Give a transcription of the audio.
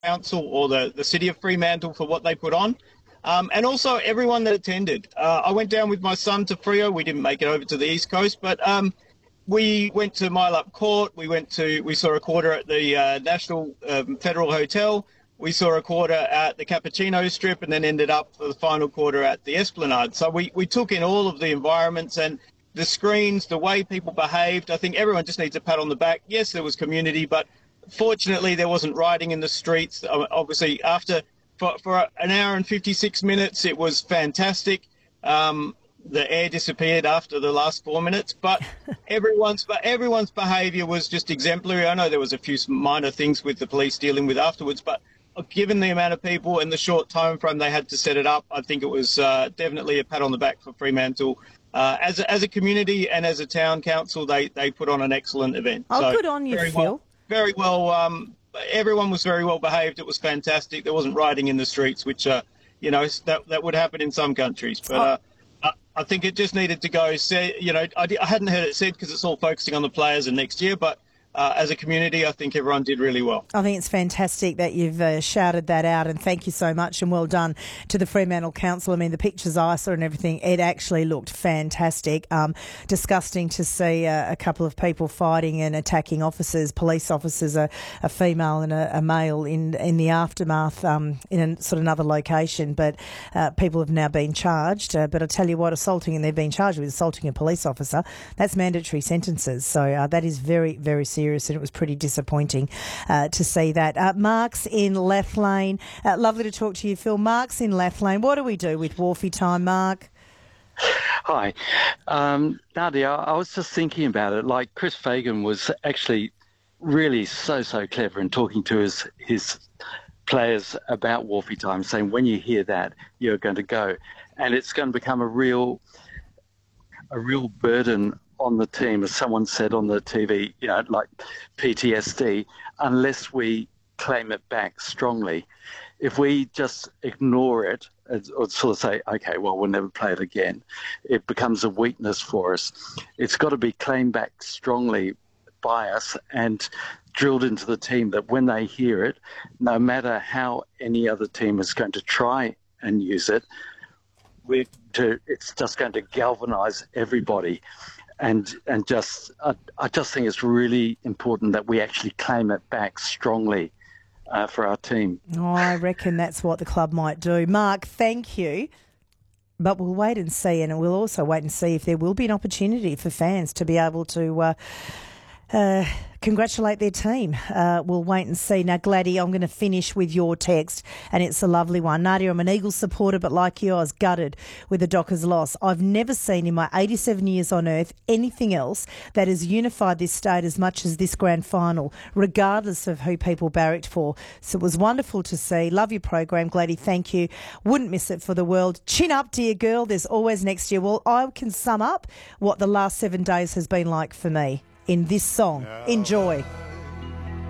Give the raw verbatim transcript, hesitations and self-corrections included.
Council or the, the City of Fremantle for what they put on. Um, and also everyone that attended. Uh, I went down with my son to Freo. We didn't make it over to the East Coast, but um, we went to Mile Up Court. We went to, we saw a quarter at the uh, National um, Federal Hotel. We saw a quarter at the Cappuccino Strip and then ended up for the final quarter at the Esplanade. So we, we took in all of the environments and the screens, the way people behaved. I think everyone just needs a pat on the back. Yes, there was community, but fortunately there wasn't rioting in the streets. Obviously, after for, for an hour and fifty-six minutes, it was fantastic. Um, the air disappeared after the last four minutes, but everyone's but everyone's behaviour was just exemplary. I know there was a few minor things with the police dealing with afterwards, but given the amount of people and the short time frame they had to set it up, I think it was uh, definitely a pat on the back for Fremantle. Uh, as, a, as a community and as a town council, they, they put on an excellent event. Oh, so good on you, very Phil. Well, very well. Um, everyone was very well behaved. It was fantastic. There wasn't rioting in the streets, which, uh, you know, that that would happen in some countries. But uh, I, I think it just needed to go. Say, you know, I, I hadn't heard it said because it's all focusing on the players and next year, but Uh, as a community, I think everyone did really well. I think it's fantastic that you've uh, shouted that out, and thank you so much and well done to the Fremantle Council. I mean, the pictures I saw and everything, it actually looked fantastic. Um, disgusting to see uh, a couple of people fighting and attacking officers, police officers, a, a female and a, a male in in the aftermath um, in a, sort of another location. But uh, people have now been charged. Uh, but I tell you what, assaulting, and they've been charged with assaulting a police officer, that's mandatory sentences. So uh, that is very, very serious. And it was pretty disappointing uh, to see that. Uh, Mark's in Lathlane. Uh, lovely to talk to you, Phil. Mark's in Lathlane. What do we do with Wharfie time, Mark? Hi. Um, Nadia, I was just thinking about it. Like, Chris Fagan was actually really so, so clever in talking to his, his players about Wharfie time, saying when you hear that, you're going to go. And it's going to become a real, a real burden on the team, as someone said on the T V, you know, like P T S D, unless we claim it back strongly. If we just ignore it or sort of say, okay, well, we'll never play it again, it becomes a weakness for us. It's got to be claimed back strongly by us and drilled into the team that when they hear it, no matter how any other team is going to try and use it, we're to, it's just going to galvanise everybody. And and just, I, I just think it's really important that we actually claim it back strongly uh, for our team. Oh, I reckon that's what the club might do. Mark, thank you. But we'll wait and see, and we'll also wait and see if there will be an opportunity for fans to be able to uh, uh, congratulate their team. Uh, we'll wait and see. Now, Gladdy, I'm going to finish with your text, and it's a lovely one. Nadia, I'm an Eagles supporter, but like you, I was gutted with the Dockers' loss. I've never seen in my eighty-seven years on earth anything else that has unified this state as much as this grand final, regardless of who people barracked for. So it was wonderful to see. Love your program, Gladdy. Thank you. Wouldn't miss it for the world. Chin up, dear girl. There's always next year. Well, I can sum up what the last seven days has been like for me in this song. Enjoy.